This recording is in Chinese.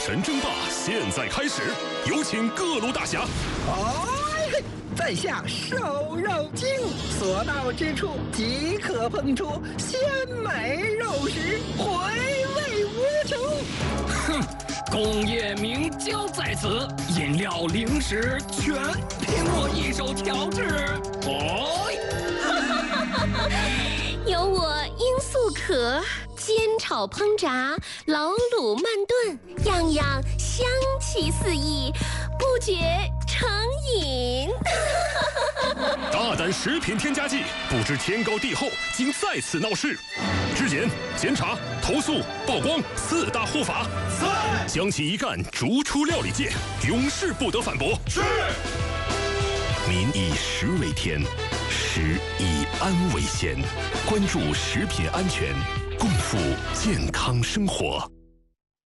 神争霸现在开始，有请各路大侠。 哎，在下瘦肉精，所到之处即可烹出鲜美肉食，回味无穷。 哼，工业名焦在此，饮料零食全凭我一手调制。哦， 有我罂粟壳，煎炒烹炸，老卤慢炖，样样香气四溢，不觉成瘾。 大胆食品添加剂，不知天高地厚，竟再次闹事。质检、检查、投诉、曝光4大护法，将其一干逐出料理界，永世不得反驳。是。民以食为天，食以安为先。关注食品安全，共赴健康生活。